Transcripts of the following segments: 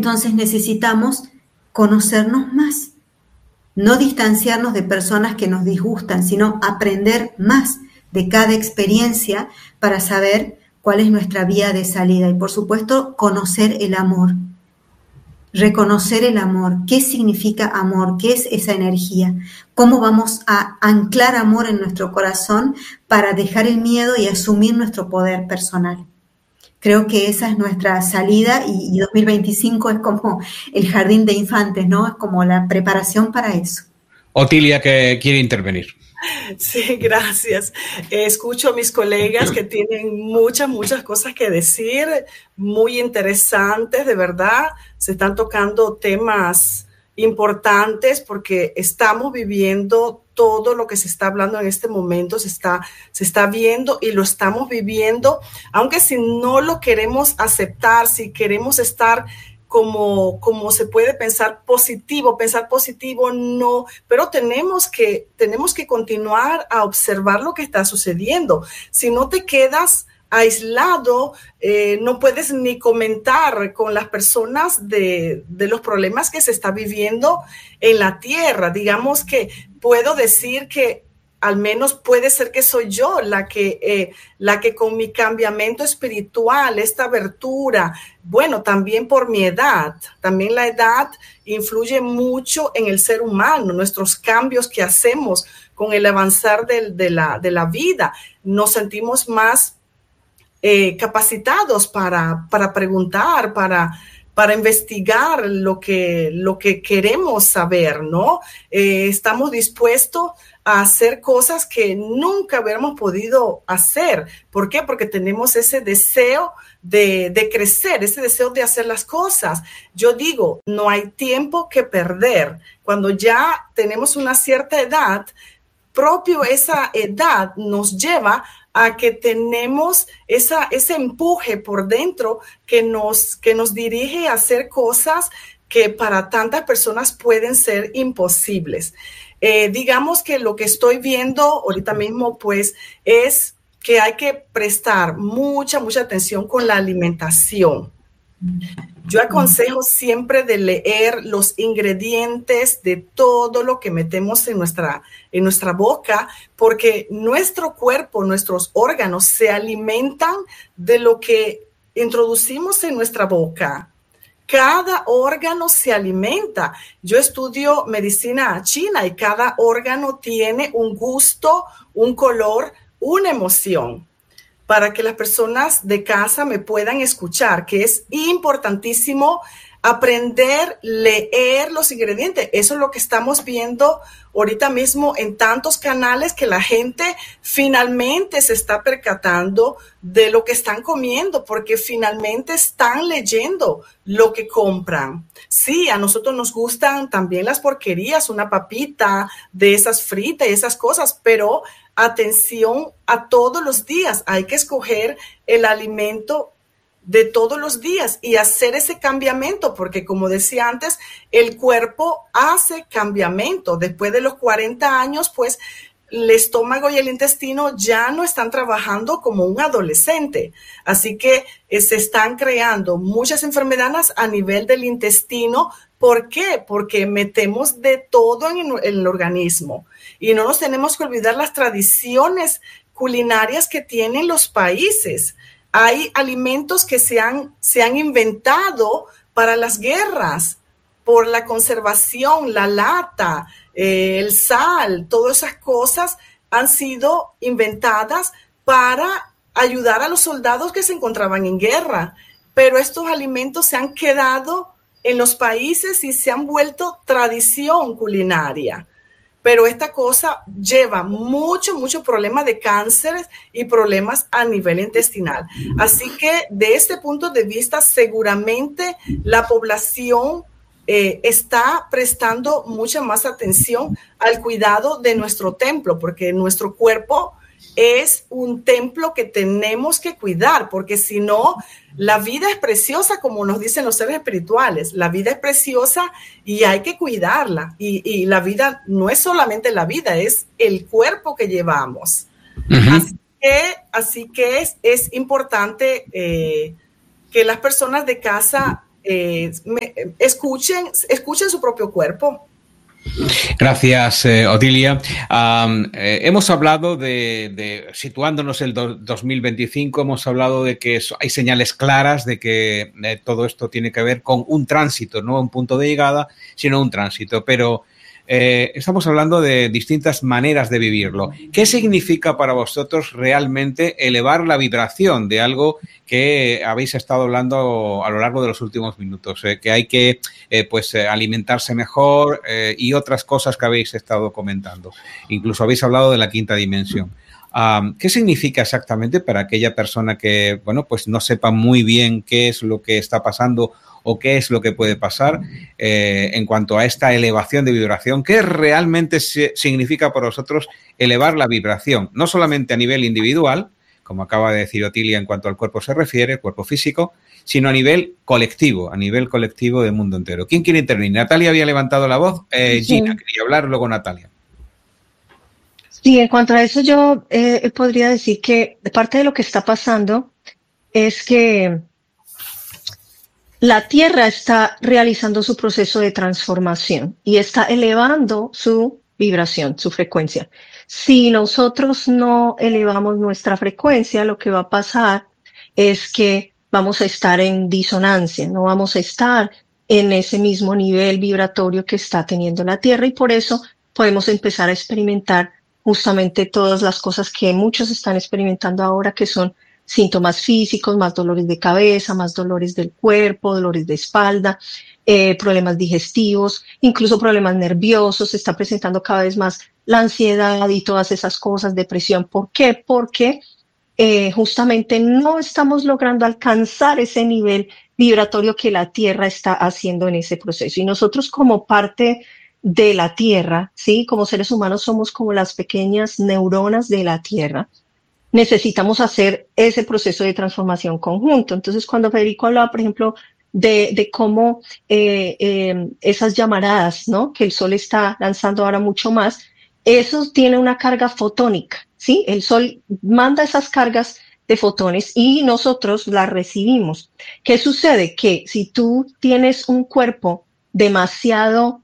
entonces necesitamos conocernos más, no distanciarnos de personas que nos disgustan, sino aprender más de cada experiencia para saber cuál es nuestra vía de salida. Y por supuesto, conocer el amor, reconocer el amor, qué significa amor, qué es esa energía, cómo vamos a anclar amor en nuestro corazón para dejar el miedo y asumir nuestro poder personal. Creo que esa es nuestra salida y 2025 es como el jardín de infantes, ¿no? Es como la preparación para eso. Otilia, que quiere intervenir. Sí, gracias. Escucho a mis colegas que tienen muchas cosas que decir, muy interesantes, de verdad. Se están tocando temas importantes porque estamos viviendo todo lo que se está hablando en este momento, se está viendo y lo estamos viviendo, aunque si no lo queremos aceptar, si queremos estar como se puede pensar positivo, no, pero tenemos que continuar a observar lo que está sucediendo. Si no te quedas aislado, no puedes ni comentar con las personas de los problemas que se está viviendo en la tierra. Digamos que puedo decir que al menos puede ser que soy yo la que con mi cambiamiento espiritual, esta abertura, bueno, también por mi edad, también la edad influye mucho en el ser humano, nuestros cambios que hacemos con el avanzar de la vida. Nos sentimos más capacitados para preguntar, para investigar lo que queremos saber, ¿no? Estamos dispuestos a hacer cosas que nunca hubiéramos podido hacer. ¿Por qué? Porque tenemos ese deseo de crecer, ese deseo de hacer las cosas. Yo digo, no hay tiempo que perder. Cuando ya tenemos una cierta edad, propio esa edad nos lleva a que tenemos ese empuje por dentro que nos dirige a hacer cosas que para tantas personas pueden ser imposibles. Digamos que lo que estoy viendo ahorita mismo, pues, es que hay que prestar mucha atención con la alimentación. Yo aconsejo siempre de leer los ingredientes de todo lo que metemos en nuestra boca, porque nuestro cuerpo, nuestros órganos se alimentan de lo que introducimos en nuestra boca. Cada órgano se alimenta. Yo estudio medicina china y cada órgano tiene un gusto, un color, una emoción. Para que las personas de casa me puedan escuchar, que es importantísimo aprender, leer los ingredientes. Eso es lo que estamos viendo ahorita mismo en tantos canales, que la gente finalmente se está percatando de lo que están comiendo, porque finalmente están leyendo lo que compran. Sí, a nosotros nos gustan también las porquerías, una papita de esas fritas y esas cosas, pero atención a todos los días. Hay que escoger el alimento de todos los días y hacer ese cambiamiento, porque como decía antes, el cuerpo hace cambiamiento. Después de los 40 años, pues el estómago y el intestino ya no están trabajando como un adolescente. Así que se están creando muchas enfermedades a nivel del intestino. ¿Por qué? Porque metemos de todo en el organismo. Y no nos tenemos que olvidar las tradiciones culinarias que tienen los países. Hay alimentos que se han inventado para las guerras, por la conservación, la lata, el sal, todas esas cosas han sido inventadas para ayudar a los soldados que se encontraban en guerra. Pero estos alimentos se han quedado en los países y se han vuelto tradición culinaria. Pero esta cosa lleva mucho problema de cánceres y problemas a nivel intestinal. Así que de este punto de vista, seguramente la población está prestando mucha más atención al cuidado de nuestro templo, porque nuestro cuerpo es un templo que tenemos que cuidar, porque si no, la vida es preciosa, como nos dicen los seres espirituales. La vida es preciosa y hay que cuidarla. Y la vida no es solamente la vida, es el cuerpo que llevamos. Uh-huh. Así que es importante que las personas de casa escuchen su propio cuerpo. Gracias, Otilia. Hemos hablado situándonos el 2025, hemos hablado de que hay señales claras de que todo esto tiene que ver con un tránsito, no un punto de llegada, sino un tránsito. Pero estamos hablando de distintas maneras de vivirlo. ¿Qué significa para vosotros realmente elevar la vibración de algo que habéis estado hablando a lo largo de los últimos minutos? Que hay que alimentarse mejor y otras cosas que habéis estado comentando. Incluso habéis hablado de la quinta dimensión. ¿Qué significa exactamente para aquella persona que, no sepa muy bien qué es lo que está pasando o qué es lo que puede pasar en cuanto a esta elevación de vibración? ¿Qué realmente significa para vosotros elevar la vibración? No solamente a nivel individual, como acaba de decir Otilia en cuanto al cuerpo se refiere, el cuerpo físico, sino a nivel colectivo del mundo entero. ¿Quién quiere intervenir? Natalia había levantado la voz. Sí. Gina quería hablar, luego Natalia. Sí, en cuanto a eso yo podría decir que parte de lo que está pasando es que la Tierra está realizando su proceso de transformación y está elevando su vibración, su frecuencia. Si nosotros no elevamos nuestra frecuencia, lo que va a pasar es que vamos a estar en disonancia, no vamos a estar en ese mismo nivel vibratorio que está teniendo la Tierra, y por eso podemos empezar a experimentar justamente todas las cosas que muchos están experimentando ahora, que son síntomas físicos, más dolores de cabeza, más dolores del cuerpo, dolores de espalda, problemas digestivos, incluso problemas nerviosos. Se está presentando cada vez más la ansiedad y todas esas cosas, depresión. ¿Por qué? Porque justamente no estamos logrando alcanzar ese nivel vibratorio que la Tierra está haciendo en ese proceso. Y nosotros, como parte de la Tierra, ¿sí? Como seres humanos somos como las pequeñas neuronas de la Tierra. Necesitamos hacer ese proceso de transformación conjunto. Entonces, cuando Federico hablaba, por ejemplo, de cómo esas llamaradas, ¿no?, que el Sol está lanzando ahora mucho más, eso tiene una carga fotónica, ¿sí? El Sol manda esas cargas de fotones y nosotros las recibimos. ¿Qué sucede? Que si tú tienes un cuerpo demasiado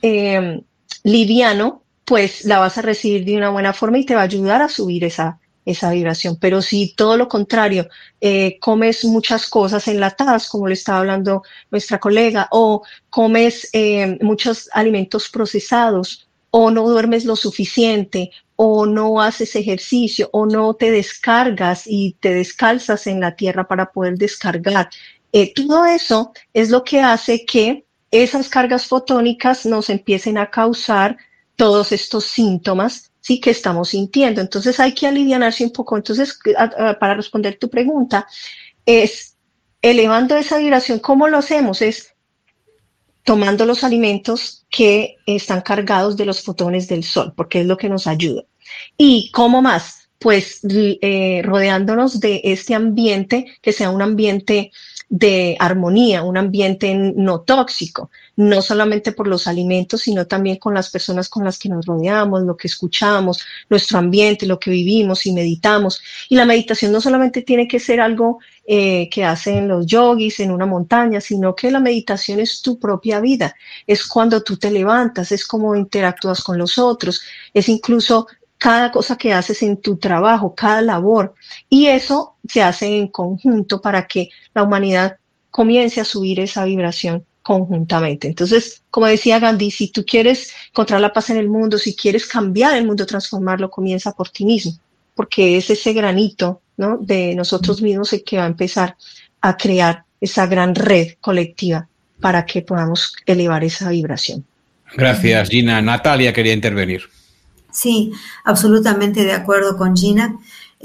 liviano, pues la vas a recibir de una buena forma y te va a ayudar a subir esa vibración. Pero si todo lo contrario, comes muchas cosas enlatadas, como le estaba hablando nuestra colega, o comes muchos alimentos procesados, o no duermes lo suficiente, o no haces ejercicio, o no te descargas y te descalzas en la tierra para poder descargar, todo eso es lo que hace que esas cargas fotónicas nos empiecen a causar todos estos síntomas, sí, que estamos sintiendo. Entonces hay que alivianarse un poco. Entonces, para responder tu pregunta, es elevando esa vibración. ¿Cómo lo hacemos? Es tomando los alimentos que están cargados de los fotones del Sol, porque es lo que nos ayuda. ¿Y cómo más? Pues rodeándonos de este ambiente, que sea un ambiente de armonía, un ambiente no tóxico, no solamente por los alimentos, sino también con las personas con las que nos rodeamos, lo que escuchamos, nuestro ambiente, lo que vivimos y meditamos. Y la meditación no solamente tiene que ser algo que hacen los yogis en una montaña, sino que la meditación es tu propia vida, es cuando tú te levantas, es cómo interactúas con los otros, es incluso cada cosa que haces en tu trabajo, cada labor, y eso se hace en conjunto para que la humanidad comience a subir esa vibración conjuntamente. Entonces, como decía Gandhi, si tú quieres encontrar la paz en el mundo, si quieres cambiar el mundo, transformarlo, comienza por ti mismo, porque es ese granito, ¿no?, de nosotros mismos el que va a empezar a crear esa gran red colectiva para que podamos elevar esa vibración. Gracias, Gina. Natalia quería intervenir. Sí, absolutamente de acuerdo con Gina.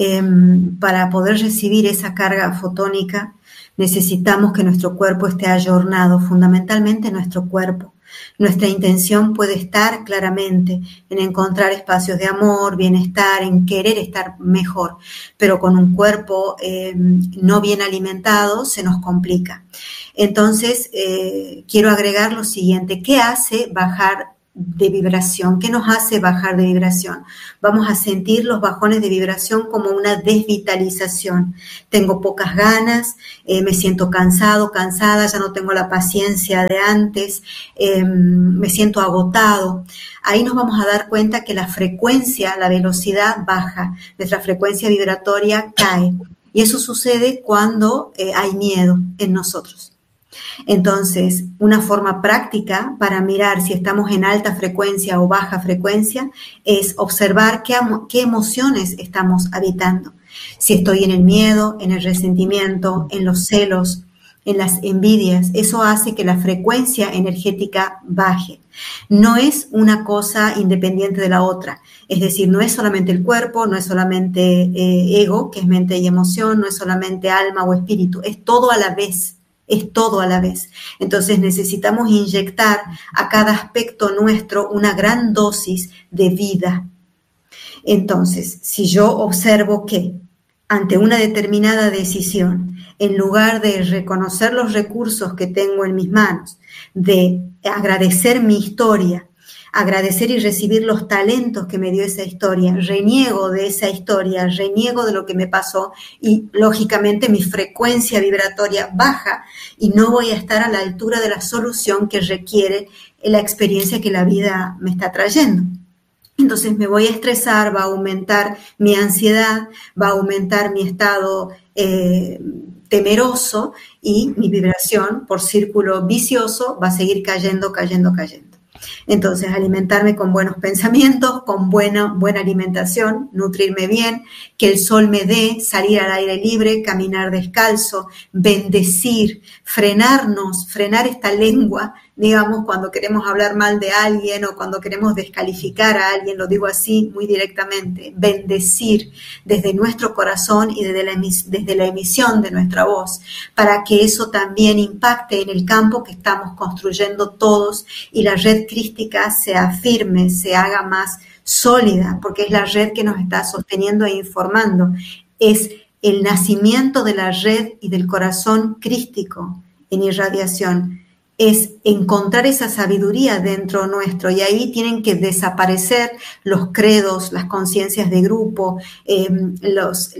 Para poder recibir esa carga fotónica necesitamos que nuestro cuerpo esté ayornado, fundamentalmente nuestro cuerpo. Nuestra intención puede estar claramente en encontrar espacios de amor, bienestar, en querer estar mejor, pero con un cuerpo no bien alimentado se nos complica. Entonces, quiero agregar lo siguiente: ¿qué hace bajar de vibración. ¿Qué nos hace bajar de vibración? Vamos a sentir los bajones de vibración como una desvitalización. Tengo pocas ganas, me siento cansado, cansada, ya no tengo la paciencia de antes, me siento agotado. Ahí nos vamos a dar cuenta que la frecuencia, la velocidad baja, nuestra frecuencia vibratoria cae. Y eso sucede cuando hay miedo en nosotros. Entonces, una forma práctica para mirar si estamos en alta frecuencia o baja frecuencia es observar qué emociones estamos habitando. Si estoy en el miedo, en el resentimiento, en los celos, en las envidias, eso hace que la frecuencia energética baje. No es una cosa independiente de la otra. Es decir, no es solamente el cuerpo, no es solamente ego, que es mente y emoción, no es solamente alma o espíritu, es todo a la vez. Es todo a la vez. Entonces necesitamos inyectar a cada aspecto nuestro una gran dosis de vida. Entonces, si yo observo que ante una determinada decisión, en lugar de reconocer los recursos que tengo en mis manos, de agradecer mi historia, agradecer y recibir los talentos que me dio esa historia, reniego de esa historia, reniego de lo que me pasó y lógicamente mi frecuencia vibratoria baja y no voy a estar a la altura de la solución que requiere la experiencia que la vida me está trayendo. Entonces me voy a estresar, va a aumentar mi ansiedad, va a aumentar mi estado temeroso y mi vibración por círculo vicioso va a seguir cayendo. Entonces, alimentarme con buenos pensamientos, con buena alimentación, nutrirme bien, que el sol me dé, salir al aire libre, caminar descalzo, bendecir, frenar esta lengua, digamos, cuando queremos hablar mal de alguien o cuando queremos descalificar a alguien, lo digo así muy directamente, bendecir desde nuestro corazón y desde la emisión de nuestra voz, para que eso también impacte en el campo que estamos construyendo todos y la red crística sea firme, se haga más sólida, porque es la red que nos está sosteniendo e informando. Es el nacimiento de la red y del corazón crístico en irradiación. Es encontrar esa sabiduría dentro nuestro y ahí tienen que desaparecer los credos, las conciencias de grupo, los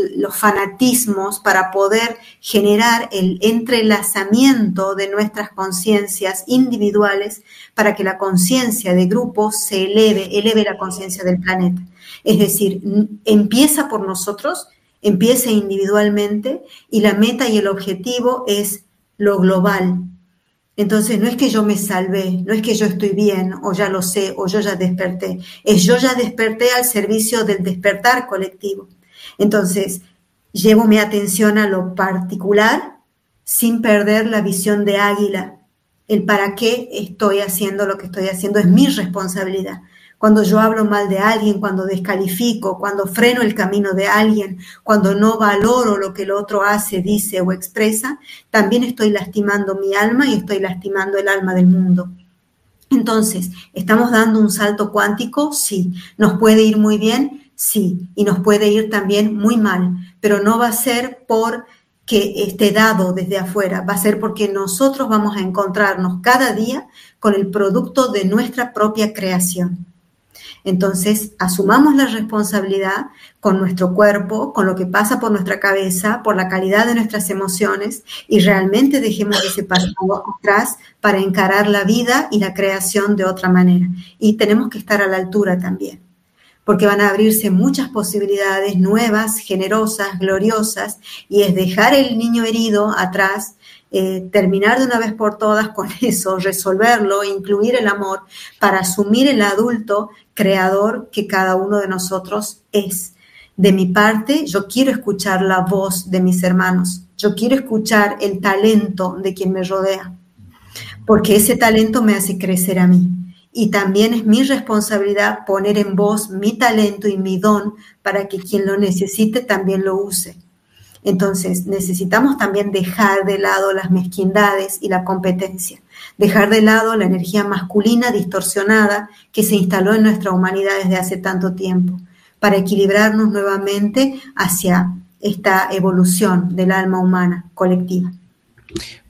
fanatismos para poder generar el entrelazamiento de nuestras conciencias individuales para que la conciencia de grupo se eleve la conciencia del planeta. Es decir, empieza por nosotros, empieza individualmente y la meta y el objetivo es lo global. Entonces no es que yo me salvé, no es que yo estoy bien o ya lo sé o yo ya desperté, es yo ya desperté al servicio del despertar colectivo. Entonces llevo mi atención a lo particular sin perder la visión de águila. El para qué estoy haciendo lo que estoy haciendo es mi responsabilidad. Cuando yo hablo mal de alguien, cuando descalifico, cuando freno el camino de alguien, cuando no valoro lo que el otro hace, dice o expresa, también estoy lastimando mi alma y estoy lastimando el alma del mundo. Entonces, ¿estamos dando un salto cuántico? Sí. ¿Nos puede ir muy bien? Sí. Y nos puede ir también muy mal, pero no va a ser por que esté dado desde afuera, va a ser porque nosotros vamos a encontrarnos cada día con el producto de nuestra propia creación. Entonces, asumamos la responsabilidad con nuestro cuerpo, con lo que pasa por nuestra cabeza, por la calidad de nuestras emociones y realmente dejemos ese pasado atrás para encarar la vida y la creación de otra manera. Y tenemos que estar a la altura también, porque van a abrirse muchas posibilidades nuevas, generosas, gloriosas, y es dejar el niño herido atrás, terminar de una vez por todas con eso, resolverlo, incluir el amor para asumir el adulto creador que cada uno de nosotros es. De mi parte, yo quiero escuchar la voz de mis hermanos, yo quiero escuchar el talento de quien me rodea, porque ese talento me hace crecer a mí. Y también es mi responsabilidad poner en voz mi talento y mi don para que quien lo necesite también lo use. Entonces, necesitamos también dejar de lado las mezquindades y la competencia, dejar de lado la energía masculina distorsionada que se instaló en nuestra humanidad desde hace tanto tiempo, para equilibrarnos nuevamente hacia esta evolución del alma humana colectiva.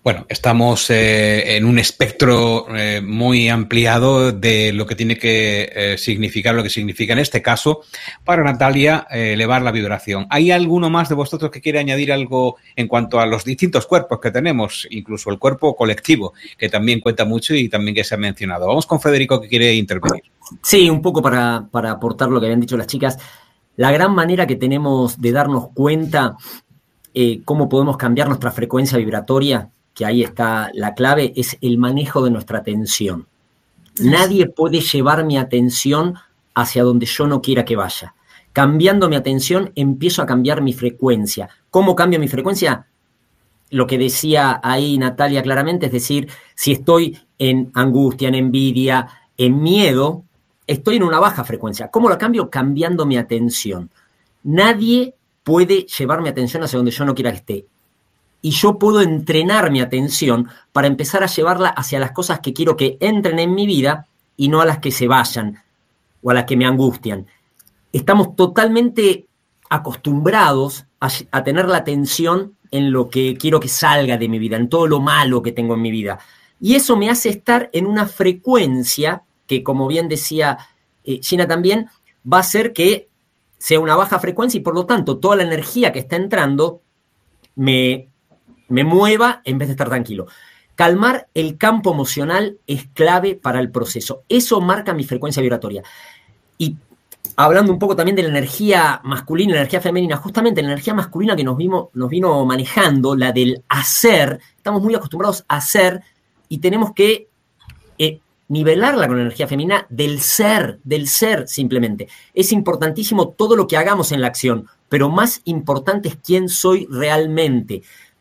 Bueno, estamos en un espectro muy ampliado de lo que tiene que significar, lo que significa en este caso, para Natalia, elevar la vibración. ¿Hay alguno más de vosotros que quiere añadir algo en cuanto a los distintos cuerpos que tenemos, incluso el cuerpo colectivo, que también cuenta mucho y también que se ha mencionado? Vamos con Federico, que quiere intervenir. Sí, un poco para aportar lo que habían dicho las chicas. La gran manera que tenemos de darnos cuenta cómo podemos cambiar nuestra frecuencia vibratoria, que ahí está la clave, es el manejo de nuestra atención. Nadie puede llevar mi atención hacia donde yo no quiera que vaya. Cambiando mi atención, empiezo a cambiar mi frecuencia. ¿Cómo cambio mi frecuencia? Lo que decía ahí Natalia claramente, es decir, si estoy en angustia, en envidia, en miedo, estoy en una baja frecuencia. ¿Cómo lo cambio? Cambiando mi atención. Nadie puede llevar mi atención hacia donde yo no quiera que esté. Y yo puedo entrenar mi atención para empezar a llevarla hacia las cosas que quiero que entren en mi vida y no a las que se vayan o a las que me angustian. Estamos totalmente acostumbrados a tener la atención en lo que quiero que salga de mi vida, en todo lo malo que tengo en mi vida. Y eso me hace estar en una frecuencia que, como bien decía Gina también, va a hacer que sea una baja frecuencia y por lo tanto toda la energía que está entrando me mueva en vez de estar tranquilo. Calmar el campo emocional es clave para el proceso. Eso marca mi frecuencia vibratoria. Y hablando un poco también de la energía masculina y la energía femenina, justamente la energía masculina que nos vino manejando, la del hacer, estamos muy acostumbrados a hacer y tenemos que nivelarla con la energía femenina del ser simplemente. Es importantísimo todo lo que hagamos en la acción, pero más importante es quién soy realmente.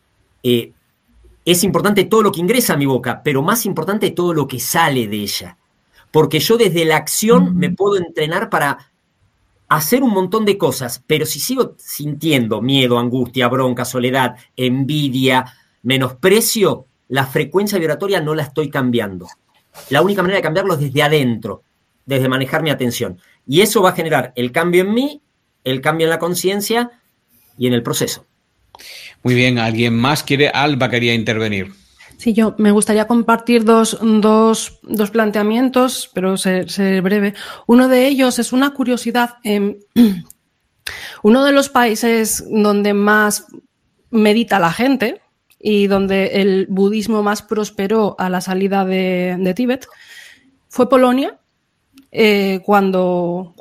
Es importante todo lo que ingresa a mi boca, pero más importante todo lo que sale de ella. Porque yo desde la acción me puedo entrenar para hacer un montón de cosas, pero si sigo sintiendo miedo, angustia, bronca, soledad, envidia, menosprecio, la frecuencia vibratoria no la estoy cambiando. La única manera de cambiarlo es desde adentro, desde manejar mi atención. Y eso va a generar el cambio en mí, el cambio en la conciencia y en el proceso. Muy bien, ¿alguien más quiere? Alba quería intervenir. Sí, yo me gustaría compartir dos planteamientos, pero ser breve. Uno de ellos es una curiosidad. Uno de los países donde más medita la gente y donde el budismo más prosperó a la salida de Tíbet fue Polonia, cuando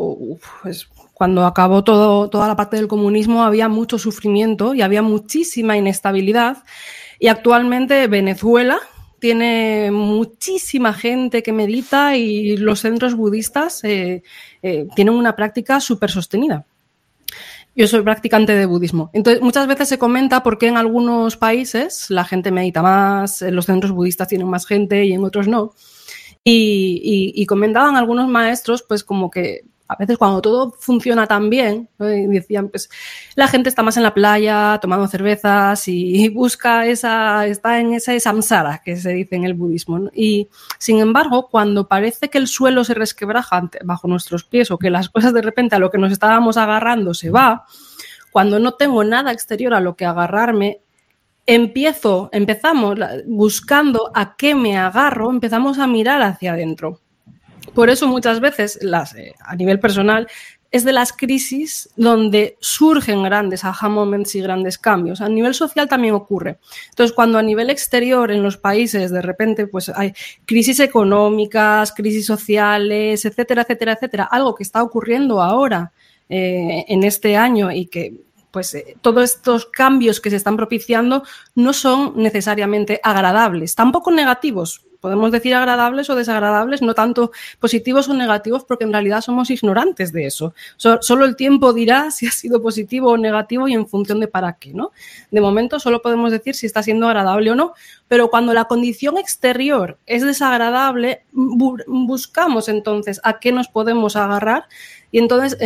acabó toda la parte del comunismo había mucho sufrimiento y había muchísima inestabilidad. Y actualmente Venezuela tiene muchísima gente que medita y los centros budistas tienen una práctica súper sostenida. Yo soy practicante de budismo. Entonces, muchas veces se comenta por qué en algunos países la gente medita más, los centros budistas tienen más gente y en otros no. Y comentaban algunos maestros, pues como que a veces cuando todo funciona tan bien, ¿no? Y decían, pues la gente está más en la playa tomando cervezas y está en ese samsara que se dice en el budismo, ¿no? Y sin embargo, cuando parece que el suelo se resquebraja bajo nuestros pies o que las cosas de repente a lo que nos estábamos agarrando se va, cuando no tengo nada exterior a lo que agarrarme, empezamos buscando a qué me agarro, empezamos a mirar hacia adentro. Por eso muchas veces, a nivel personal, es de las crisis donde surgen grandes aha moments y grandes cambios. A nivel social también ocurre. Entonces, cuando a nivel exterior en los países de repente pues hay crisis económicas, crisis sociales, etcétera, etcétera, etcétera, algo que está ocurriendo ahora en este año y que pues todos estos cambios que se están propiciando no son necesariamente agradables, tampoco negativos. Podemos decir agradables o desagradables, no tanto positivos o negativos, porque en realidad somos ignorantes de eso. Solo el tiempo dirá si ha sido positivo o negativo y en función de para qué, ¿no? De momento solo podemos decir si está siendo agradable o no, pero cuando la condición exterior es desagradable, buscamos entonces a qué nos podemos agarrar y entonces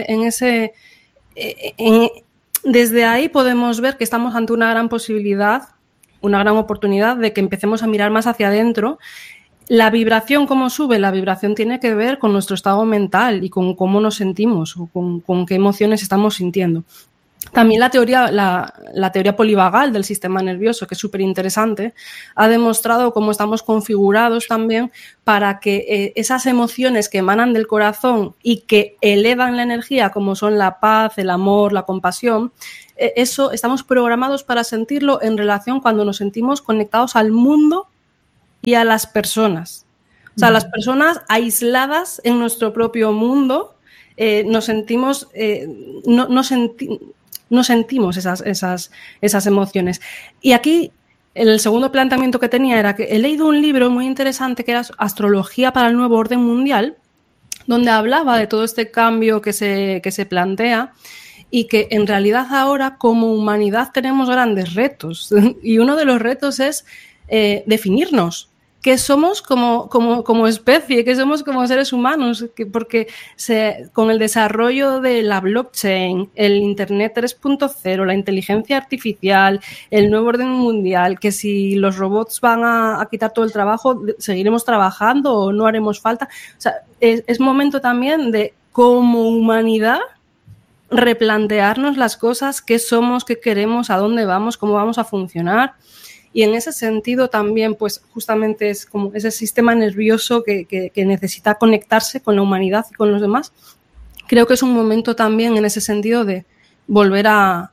desde ahí podemos ver que estamos ante una gran posibilidad, una gran oportunidad de que empecemos a mirar más hacia adentro. La vibración, cómo sube, la vibración tiene que ver con nuestro estado mental y con cómo nos sentimos o con qué emociones estamos sintiendo. También la teoría polivagal del sistema nervioso, que es súper interesante, ha demostrado cómo estamos configurados también para que esas emociones que emanan del corazón y que elevan la energía, como son la paz, el amor, la compasión, eso estamos programados para sentirlo en relación cuando nos sentimos conectados al mundo y a las personas. O sea, las personas aisladas en nuestro propio mundo, nos sentimos, no sentimos esas emociones. Y aquí el segundo planteamiento que tenía era que he leído un libro muy interesante que era Astrología para el Nuevo Orden Mundial, donde hablaba de todo este cambio que se plantea y que en realidad ahora como humanidad tenemos grandes retos. Y uno de los retos es definirnos. ¿Qué somos como especie? ¿Qué somos como seres humanos? Porque con el desarrollo de la blockchain, el Internet 3.0, la inteligencia artificial, el nuevo orden mundial, que si los robots van a quitar todo el trabajo, ¿seguiremos trabajando o no haremos falta? O sea, es momento también de, como humanidad, replantearnos las cosas, qué somos, qué queremos, a dónde vamos, cómo vamos a funcionar. Y en ese sentido también, pues justamente es como ese sistema nervioso que necesita conectarse con la humanidad y con los demás. Creo que es un momento también en ese sentido de volver a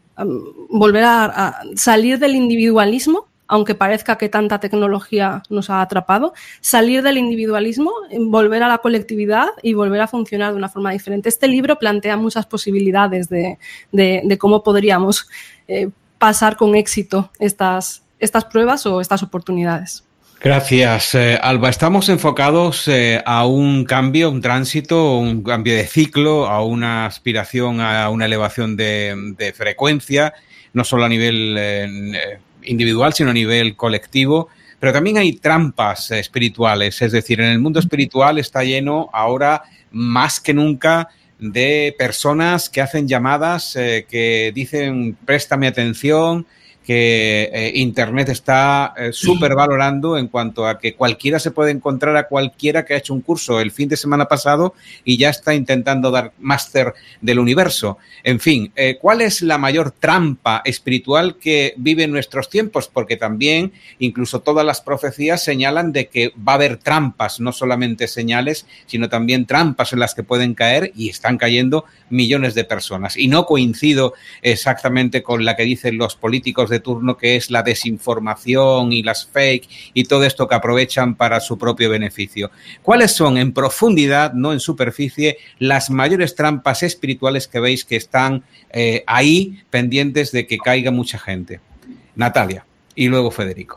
salir del individualismo, aunque parezca que tanta tecnología nos ha atrapado, salir del individualismo, volver a la colectividad y volver a funcionar de una forma diferente. Este libro plantea muchas posibilidades de cómo podríamos pasar con éxito estas pruebas o estas oportunidades. Gracias, Alba. Estamos enfocados a un cambio, un tránsito, un cambio de ciclo, a una aspiración a una elevación de frecuencia, no solo a nivel individual, sino a nivel colectivo. Pero también hay trampas espirituales, es decir, en el mundo espiritual está lleno ahora más que nunca de personas que hacen llamadas, que dicen préstame atención, que Internet está súper valorando en cuanto a que cualquiera se puede encontrar a cualquiera que ha hecho un curso el fin de semana pasado y ya está intentando dar máster del universo. En fin, ¿cuál es la mayor trampa espiritual que vive en nuestros tiempos? Porque también incluso todas las profecías señalan de que va a haber trampas, no solamente señales, sino también trampas en las que pueden caer y están cayendo millones de personas. Y no coincido exactamente con la que dicen los políticos de turno, que es la desinformación y las fake y todo esto que aprovechan para su propio beneficio. ¿Cuáles son en profundidad, no en superficie, las mayores trampas espirituales que veis que están ahí pendientes de que caiga mucha gente? Natalia y luego Federico.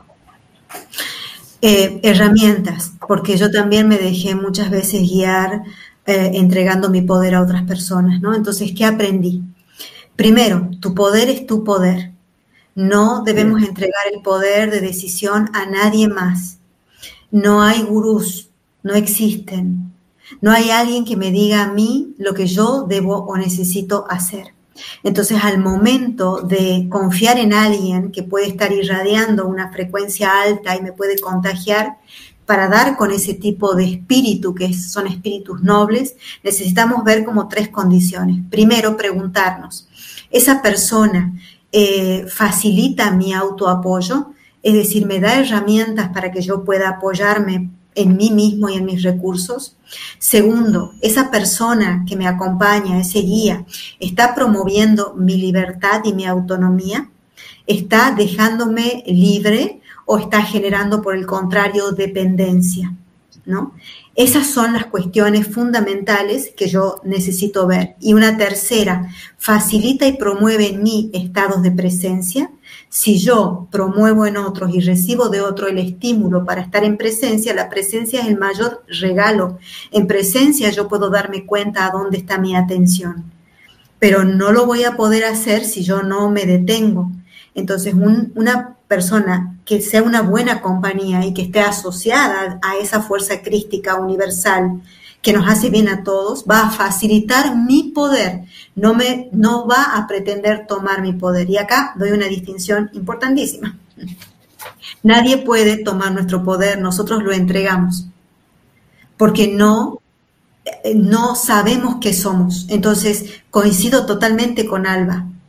Herramientas, porque yo también me dejé muchas veces guiar entregando mi poder a otras personas, ¿no? Entonces, ¿qué aprendí? Primero, tu poder es tu poder. No debemos entregar el poder de decisión a nadie más. No hay gurús, no existen. No hay alguien que me diga a mí lo que yo debo o necesito hacer. Entonces, al momento de confiar en alguien que puede estar irradiando una frecuencia alta y me puede contagiar, para dar con ese tipo de espíritu, que son espíritus nobles, necesitamos ver como 3 condiciones. Primero, preguntarnos, ¿esa persona facilita mi autoapoyo? Es decir, ¿me da herramientas para que yo pueda apoyarme en mí mismo y en mis recursos? Segundo, ¿esa persona que me acompaña, ese guía, está promoviendo mi libertad y mi autonomía? ¿Está dejándome libre o está generando, por el contrario, dependencia? ¿No? Esas son las cuestiones fundamentales que yo necesito ver. Y una tercera, ¿facilita y promueve en mí estados de presencia? Si yo promuevo en otros y recibo de otro el estímulo para estar en presencia, la presencia es el mayor regalo. En presencia yo puedo darme cuenta a dónde está mi atención, pero no lo voy a poder hacer si yo no me detengo. Entonces, una persona que sea una buena compañía y que esté asociada a esa fuerza crística universal que nos hace bien a todos, va a facilitar mi poder, no va a pretender tomar mi poder. Y acá doy una distinción importantísima. Nadie puede tomar nuestro poder, nosotros lo entregamos, porque no sabemos qué somos. Entonces, coincido totalmente con Alba.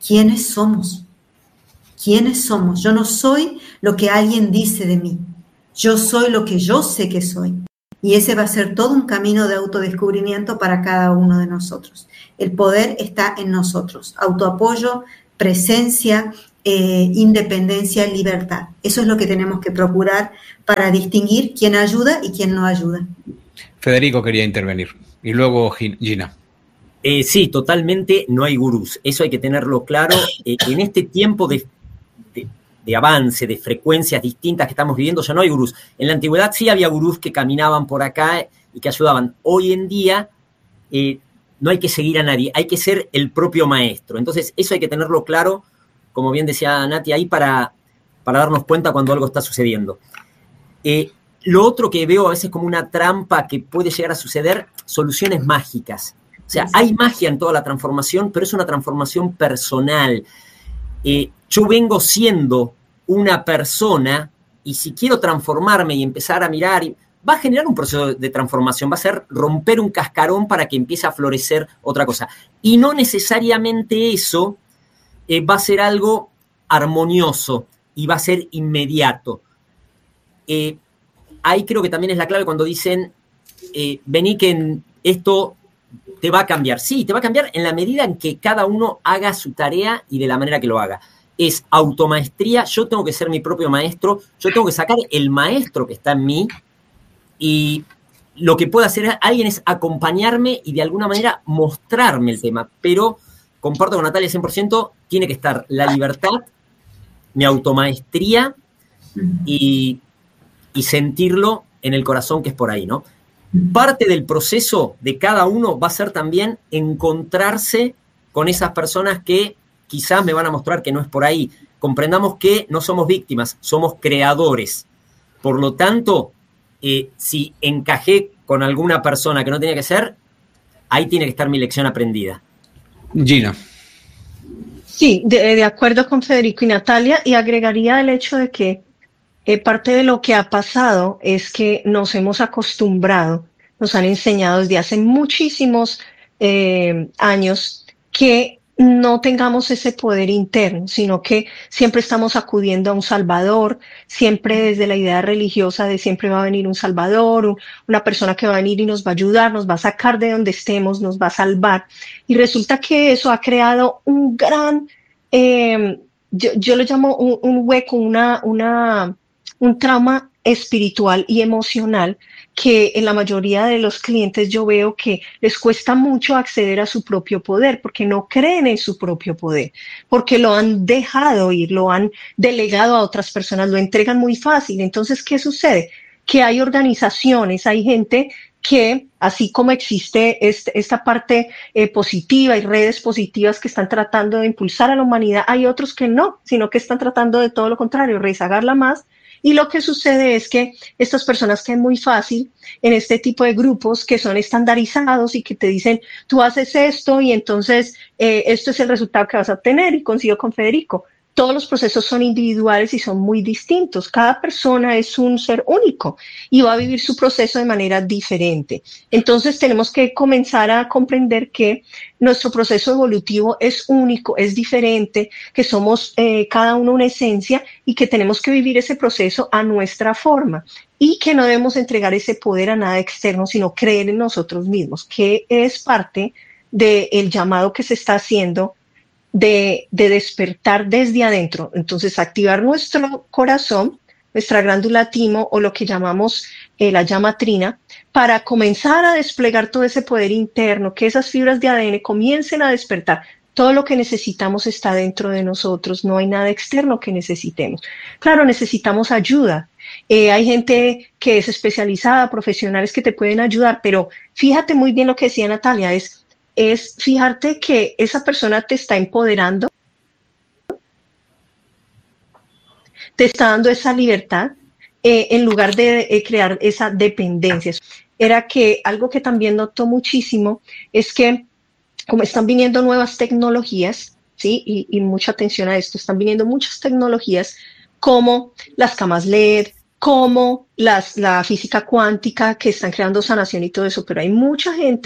¿quiénes somos? ¿Quiénes somos? Yo no soy lo que alguien dice de mí. Yo soy lo que yo sé que soy. Y ese va a ser todo un camino de autodescubrimiento para cada uno de nosotros. El poder está en nosotros. Autoapoyo, presencia, independencia, libertad. Eso es lo que tenemos que procurar para distinguir quién ayuda y quién no ayuda. Federico quería intervenir. Y luego Gina. Sí, totalmente no hay gurús. Eso hay que tenerlo claro. En este tiempo de avance, de frecuencias distintas que estamos viviendo, ya no hay gurús. En la antigüedad sí había gurús que caminaban por acá y que ayudaban. Hoy en día no hay que seguir a nadie, hay que ser el propio maestro. Entonces, eso hay que tenerlo claro, como bien decía Nati, ahí para darnos cuenta cuando algo está sucediendo. Lo otro que veo a veces como una trampa que puede llegar a suceder, soluciones mágicas. O sea, hay magia en toda la transformación, pero es una transformación personal. Yo vengo siendo una persona y si quiero transformarme y empezar a mirar, va a generar un proceso de transformación, va a ser romper un cascarón para que empiece a florecer otra cosa. Y no necesariamente eso va a ser algo armonioso y va a ser inmediato. Ahí creo que también es la clave cuando dicen, vení que esto te va a cambiar. Sí, te va a cambiar en la medida en que cada uno haga su tarea y de la manera que lo haga. Es automaestría, yo tengo que ser mi propio maestro, yo tengo que sacar el maestro que está en mí y lo que puede hacer alguien es acompañarme y de alguna manera mostrarme el tema. Pero, comparto con Natalia 100%, tiene que estar la libertad, mi automaestría y sentirlo en el corazón, que es por ahí, ¿no? Parte del proceso de cada uno va a ser también encontrarse con esas personas que quizás me van a mostrar que no es por ahí. Comprendamos que no somos víctimas, somos creadores. Por lo tanto, si encajé con alguna persona que no tenía que ser, ahí tiene que estar mi lección aprendida. Gina. Sí, de acuerdo con Federico y Natalia, y agregaría el hecho de que parte de lo que ha pasado es que nos hemos acostumbrado, nos han enseñado desde hace muchísimos años que no tengamos ese poder interno, sino que siempre estamos acudiendo a un salvador, siempre desde la idea religiosa de siempre va a venir un salvador, una persona que va a venir y nos va a ayudar, nos va a sacar de donde estemos, nos va a salvar. Y resulta que eso ha creado un gran, yo lo llamo un hueco, un trauma espiritual y emocional que en la mayoría de los clientes yo veo que les cuesta mucho acceder a su propio poder porque no creen en su propio poder, porque lo han dejado ir, lo han delegado a otras personas, lo entregan muy fácil. Entonces, ¿qué sucede? Que hay organizaciones, hay gente que, así como existe esta parte positiva y redes positivas que están tratando de impulsar a la humanidad, hay otros que no, sino que están tratando de todo lo contrario, rezagarla más. Y lo que sucede es que estas personas caen muy fácil en este tipo de grupos que son estandarizados y que te dicen, tú haces esto y entonces esto es el resultado que vas a obtener. Y coincido con Federico, todos los procesos son individuales y son muy distintos. Cada persona es un ser único y va a vivir su proceso de manera diferente. Entonces tenemos que comenzar a comprender que nuestro proceso evolutivo es único, es diferente, que somos cada uno una esencia y que tenemos que vivir ese proceso a nuestra forma y que no debemos entregar ese poder a nada externo, sino creer en nosotros mismos, que es parte del llamado que se está haciendo de despertar desde adentro. Entonces, activar nuestro corazón, nuestra glándula timo o lo que llamamos la llama trina, para comenzar a desplegar todo ese poder interno, que esas fibras de ADN comiencen a despertar. Todo lo que necesitamos está dentro de nosotros, no hay nada externo que necesitemos. Claro, necesitamos ayuda. Hay gente que es especializada, profesionales que te pueden ayudar, pero fíjate muy bien lo que decía Natalia, es fijarte que esa persona te está empoderando, te está dando esa libertad, en lugar de crear esa dependencia. Era que algo que también noto muchísimo es que como están viniendo nuevas tecnologías, ¿sí? Y mucha atención a esto, están viniendo muchas tecnologías como las camas LED, como la física cuántica que están creando sanación y todo eso, pero hay mucha gente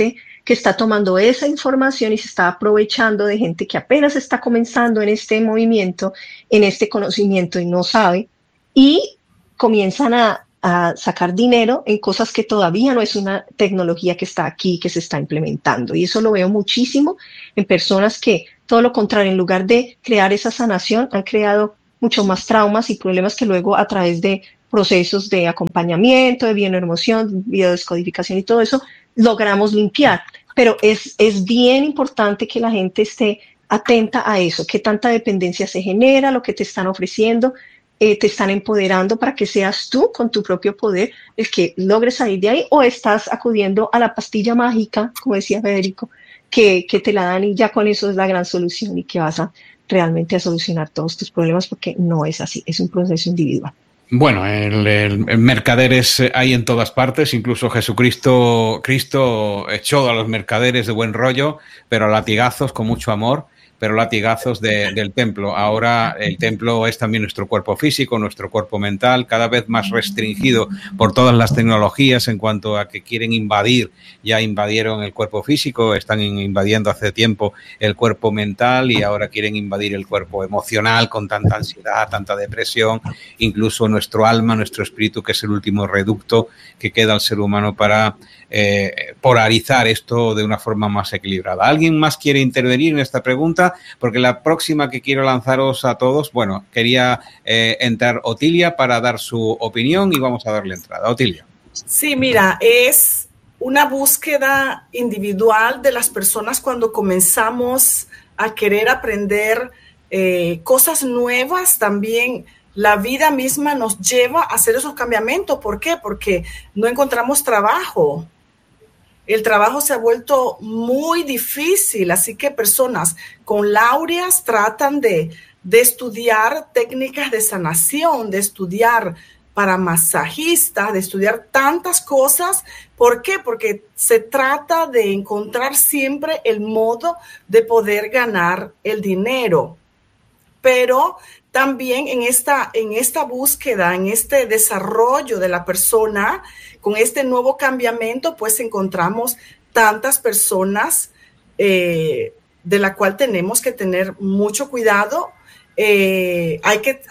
que está tomando esa información y se está aprovechando de gente que apenas está comenzando en este movimiento, en este conocimiento y no sabe, y comienzan a sacar dinero en cosas que todavía no es una tecnología que está aquí, que se está implementando. Y eso lo veo muchísimo en personas que, todo lo contrario, en lugar de crear esa sanación, han creado mucho más traumas y problemas que luego a través de procesos de acompañamiento, de bioneuroemoción, biodescodificación y todo eso, logramos limpiar. Pero es bien importante que la gente esté atenta a eso, qué tanta dependencia se genera, lo que te están ofreciendo, te están empoderando para que seas tú con tu propio poder el que logres salir de ahí, o estás acudiendo a la pastilla mágica, como decía Federico, que te la dan y ya con eso es la gran solución y que vas a realmente a solucionar todos tus problemas, porque no es así, es un proceso individual. Bueno, el mercaderes hay en todas partes, incluso Cristo echó a los mercaderes de buen rollo, pero a latigazos, con mucho amor, pero latigazos del templo. Ahora el templo es también nuestro cuerpo físico, nuestro cuerpo mental, cada vez más restringido por todas las tecnologías en cuanto a que quieren invadir. Ya invadieron el cuerpo físico, están invadiendo hace tiempo el cuerpo mental y ahora quieren invadir el cuerpo emocional con tanta ansiedad, tanta depresión, incluso nuestro alma, nuestro espíritu, que es el último reducto que queda al ser humano para polarizar esto de una forma más equilibrada. ¿Alguien más quiere intervenir en esta pregunta? Porque la próxima que quiero lanzaros a todos, bueno, quería entrar Otilia para dar su opinión y vamos a darle entrada. Otilia. Sí, mira, es una búsqueda individual de las personas cuando comenzamos a querer aprender cosas nuevas. También la vida misma nos lleva a hacer esos cambiamientos. ¿Por qué? Porque no encontramos trabajo. El trabajo se ha vuelto muy difícil, así que personas con laureas tratan de estudiar técnicas de sanación, de estudiar para masajistas, de estudiar tantas cosas. ¿Por qué? Porque se trata de encontrar siempre el modo de poder ganar el dinero. Pero también en esta búsqueda, en este desarrollo de la persona, con este nuevo cambiamiento, pues encontramos tantas personas de la cual tenemos que tener mucho cuidado. Hay que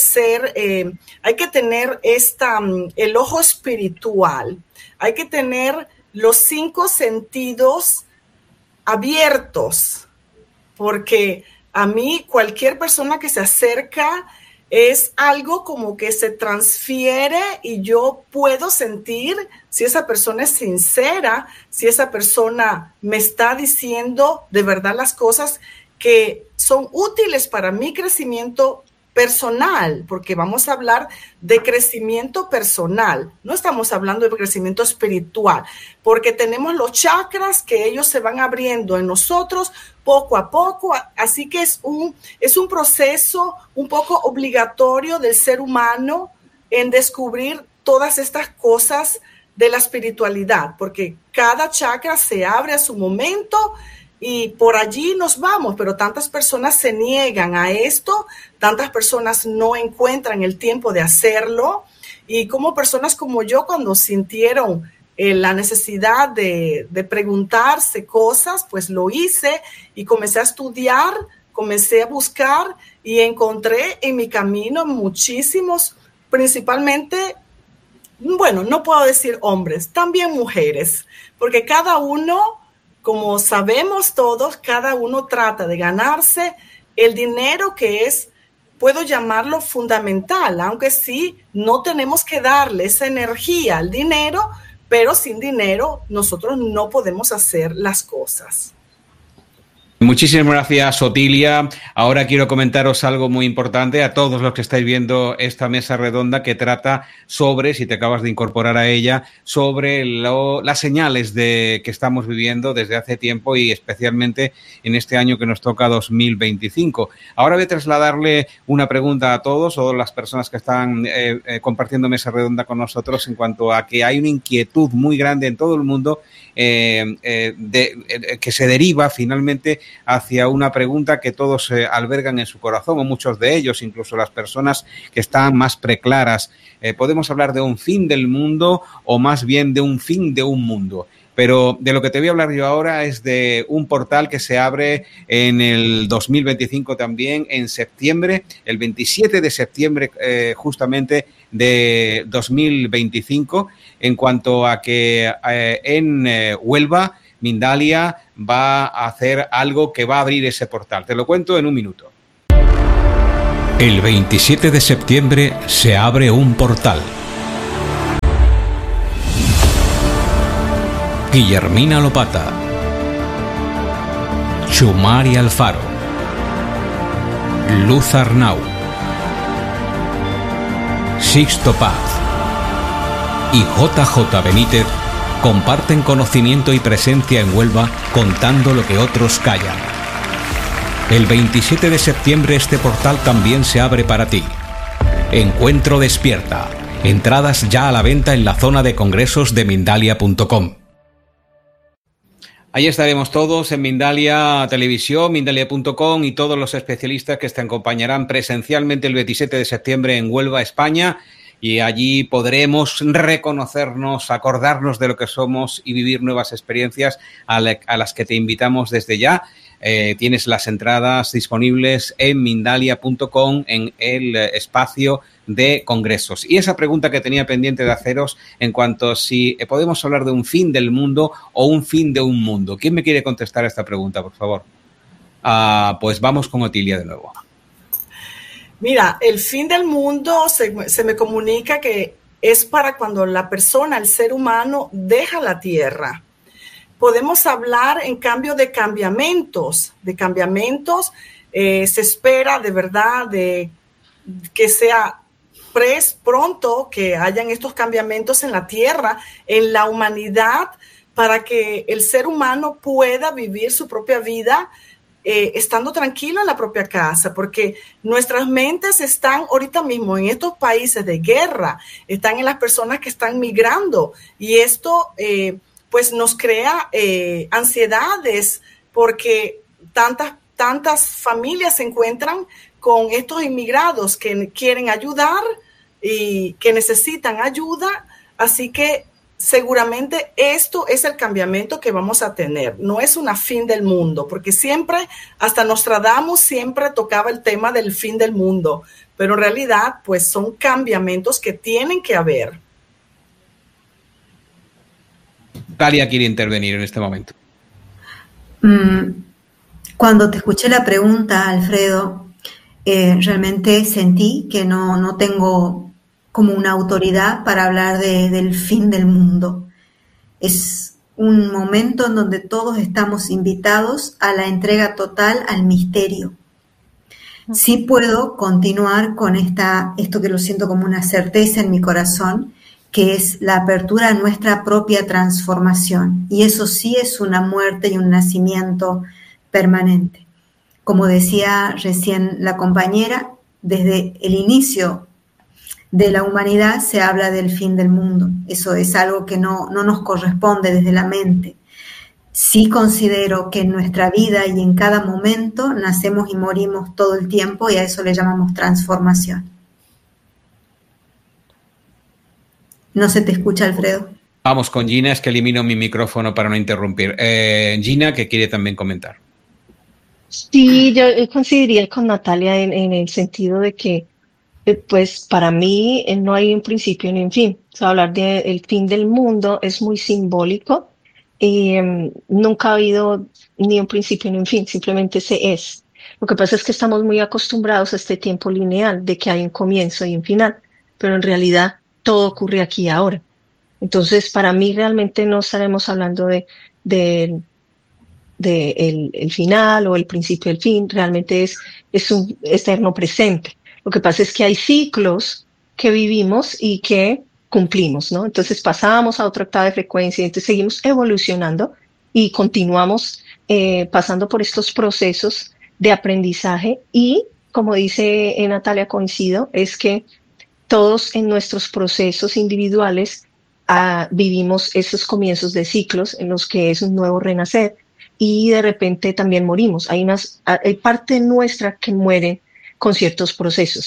tener el ojo espiritual, hay que tener los 5 sentidos abiertos, porque a mí cualquier persona que se acerca es algo como que se transfiere y yo puedo sentir si esa persona es sincera, si esa persona me está diciendo de verdad las cosas que son útiles para mi crecimiento personal, porque vamos a hablar de crecimiento personal, no estamos hablando de crecimiento espiritual, porque tenemos los chakras que ellos se van abriendo en nosotros poco a poco, así que es un proceso un poco obligatorio del ser humano en descubrir todas estas cosas de la espiritualidad, porque cada chakra se abre a su momento y por allí nos vamos, pero tantas personas se niegan a esto, tantas personas no encuentran el tiempo de hacerlo, y como personas como yo, cuando sintieron la necesidad de preguntarse cosas, pues lo hice y comencé a estudiar, comencé a buscar y encontré en mi camino muchísimos, principalmente, bueno, no puedo decir hombres, también mujeres, porque cada uno, como sabemos todos, cada uno trata de ganarse el dinero que es, puedo llamarlo fundamental, aunque sí, no tenemos que darle esa energía al dinero, pero sin dinero nosotros no podemos hacer las cosas. Muchísimas gracias, Otilia. Ahora quiero comentaros algo muy importante a todos los que estáis viendo esta mesa redonda que trata sobre, si te acabas de incorporar a ella, sobre las señales que estamos viviendo desde hace tiempo y especialmente en este año que nos toca 2025. Ahora voy a trasladarle una pregunta a todas las personas que están compartiendo mesa redonda con nosotros en cuanto a que hay una inquietud muy grande en todo el mundo que se deriva finalmente hacia una pregunta que todos albergan en su corazón, o muchos de ellos, incluso las personas que están más preclaras. ¿Podemos hablar de un fin del mundo o más bien de un fin de un mundo? pero de lo que te voy a hablar yo ahora es de un portal que se abre en el 2025 también, en septiembre, el 27 de septiembre justamente de 2025, en cuanto a que en Huelva, Mindalia va a hacer algo que va a abrir ese portal. Te lo cuento en un minuto. El 27 de septiembre se abre un portal. Guillermina Lopata, Chumari Alfaro, Luz Arnau, Sixto Paz y JJ Benítez comparten conocimiento y presencia en Huelva contando lo que otros callan. El 27 de septiembre este portal también se abre para ti. Encuentro Despierta. Entradas ya a la venta en la zona de congresos de Mindalia.com. Ahí estaremos todos en Mindalia Televisión, Mindalia.com y todos los especialistas que te acompañarán presencialmente el 27 de septiembre en Huelva, España, y allí podremos reconocernos, acordarnos de lo que somos y vivir nuevas experiencias a las que te invitamos desde ya. Tienes las entradas disponibles en Mindalia.com en el espacio de congresos. Y esa pregunta que tenía pendiente de haceros en cuanto a si podemos hablar de un fin del mundo o un fin de un mundo. ¿Quién me quiere contestar a esta pregunta, por favor? Pues vamos con Otilia de nuevo. Mira, el fin del mundo se me comunica que es para cuando la persona, el ser humano, deja la Tierra. Podemos hablar, en cambio, de cambiamentos. Se espera de verdad de que sea pronto que hayan estos cambiamentos en la Tierra, en la humanidad, para que el ser humano pueda vivir su propia vida estando tranquilo en la propia casa, porque nuestras mentes están ahorita mismo en estos países de guerra, están en las personas que están migrando, y esto pues nos crea ansiedades, porque tantas familias se encuentran con estos inmigrados que quieren ayudar y que necesitan ayuda, así que seguramente esto es el cambiamiento que vamos a tener. No es una fin del mundo, porque siempre, hasta Nostradamus siempre tocaba el tema del fin del mundo, pero en realidad pues son cambiamientos que tienen que haber. Talia quiere intervenir en este momento. Cuando te escuché la pregunta, Alfredo, realmente sentí que no tengo como una autoridad para hablar del fin del mundo. Es un momento en donde todos estamos invitados a la entrega total al misterio. Sí puedo continuar con esto que lo siento como una certeza en mi corazón, que es la apertura a nuestra propia transformación. Y eso sí es una muerte y un nacimiento permanente. Como decía recién la compañera, desde el inicio de la humanidad se habla del fin del mundo. Eso es algo que no nos corresponde desde la mente. Sí considero que en nuestra vida y en cada momento nacemos y morimos todo el tiempo, y a eso le llamamos transformación. No se te escucha, Alfredo. Vamos con Gina, es que elimino mi micrófono para no interrumpir. Gina, que quiere también comentar. Sí, yo coincidiría con Natalia en el sentido de que pues para mí no hay un principio ni un fin. O sea, hablar del fin del mundo es muy simbólico. Nunca ha habido ni un principio ni un fin, simplemente se es. Lo que pasa es que estamos muy acostumbrados a este tiempo lineal de que hay un comienzo y un final, pero en realidad todo ocurre aquí y ahora. Entonces, para mí realmente no estaremos hablando de el final o el principio del fin, realmente es un eterno presente. Lo que pasa es que hay ciclos que vivimos y que cumplimos, ¿no? Entonces pasamos a otra octava de frecuencia y entonces seguimos evolucionando y continuamos pasando por estos procesos de aprendizaje, y como dice Natalia, coincido, es que todos en nuestros procesos individuales vivimos esos comienzos de ciclos en los que es un nuevo renacer, y de repente también morimos. Hay parte nuestra que muere con ciertos procesos,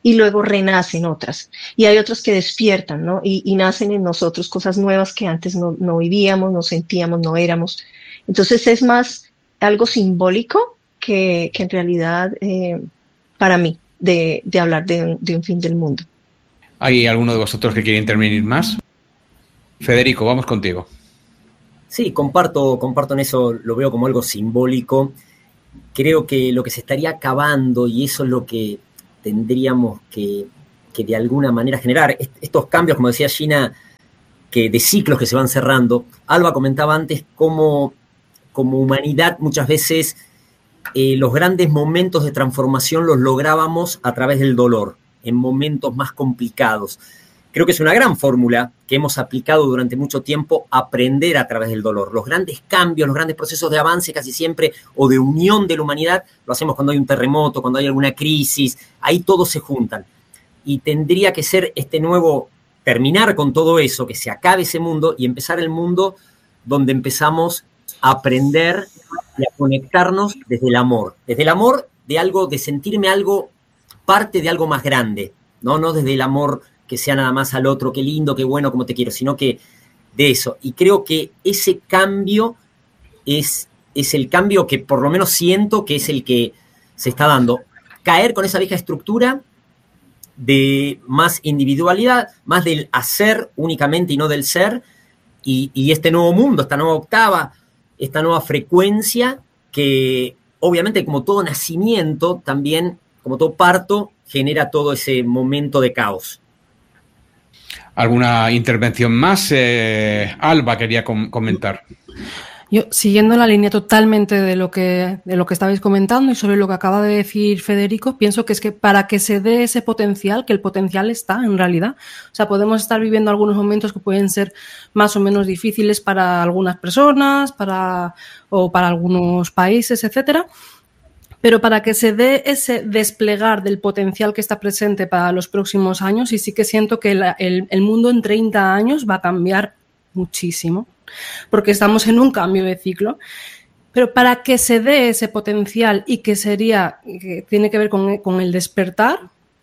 y luego renacen otras. Y hay otras que despiertan, ¿no? Y nacen en nosotros cosas nuevas que antes no vivíamos, no sentíamos, no éramos. Entonces es más algo simbólico que en realidad, para mí, de hablar de un fin del mundo. ¿Hay alguno de vosotros que quiere intervenir más? Federico, vamos contigo. Sí, comparto en eso, lo veo como algo simbólico. Creo que lo que se estaría acabando, y eso es lo que tendríamos que de alguna manera generar, estos cambios, como decía Gina, que de ciclos que se van cerrando. Alba comentaba antes cómo como humanidad muchas veces los grandes momentos de transformación los lográbamos a través del dolor, en momentos más complicados. Creo que es una gran fórmula que hemos aplicado durante mucho tiempo, aprender a través del dolor. Los grandes cambios, los grandes procesos de avance casi siempre, o de unión de la humanidad, lo hacemos cuando hay un terremoto, cuando hay alguna crisis, ahí todos se juntan. Y tendría que ser este nuevo, terminar con todo eso, que se acabe ese mundo y empezar el mundo donde empezamos a aprender y a conectarnos desde el amor de algo, de sentirme algo, parte de algo más grande, no desde el amor que sea nada más al otro, qué lindo, qué bueno, cómo te quiero, sino que de eso. Y creo que ese cambio es el cambio que por lo menos siento que es el que se está dando. Caer con esa vieja estructura de más individualidad, más del hacer únicamente y no del ser, y este nuevo mundo, esta nueva octava, esta nueva frecuencia que obviamente como todo nacimiento también, como todo parto, genera todo ese momento de caos. ¿Alguna intervención más? Alba quería comentar. Yo, siguiendo la línea totalmente de lo que estabais comentando y sobre lo que acaba de decir Federico, pienso que es que para que se dé ese potencial, que el potencial está en realidad, o sea, podemos estar viviendo algunos momentos que pueden ser más o menos difíciles para algunas personas, o para algunos países, etcétera. Pero para que se dé ese desplegar del potencial que está presente para los próximos años, y sí que siento que el mundo en 30 años va a cambiar muchísimo, porque estamos en un cambio de ciclo. Pero para que se dé ese potencial y que tiene que ver con el despertar,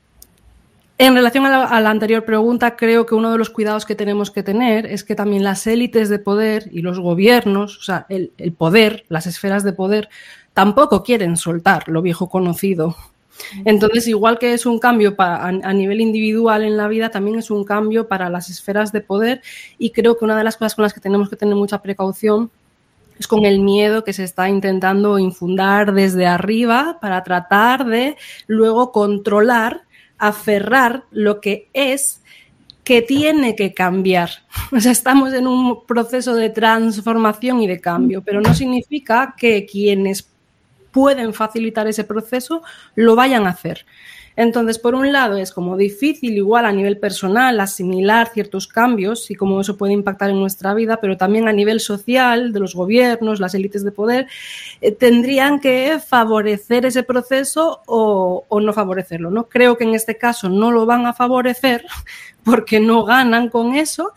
en relación a la anterior pregunta, creo que uno de los cuidados que tenemos que tener es que también las élites de poder y los gobiernos, o sea, el poder, las esferas de poder, tampoco quieren soltar lo viejo conocido. Entonces, igual que es un cambio a nivel individual en la vida, también es un cambio para las esferas de poder, y creo que una de las cosas con las que tenemos que tener mucha precaución es con el miedo que se está intentando infundar desde arriba para tratar de luego controlar, aferrar lo que es, que tiene que cambiar. O sea, estamos en un proceso de transformación y de cambio, pero no significa que quienes pueden facilitar ese proceso lo vayan a hacer. Entonces, por un lado, es como difícil igual a nivel personal asimilar ciertos cambios y cómo eso puede impactar en nuestra vida, pero también a nivel social, de los gobiernos, las élites de poder, tendrían que favorecer ese proceso o no favorecerlo, ¿no? Creo que en este caso no lo van a favorecer porque no ganan con eso,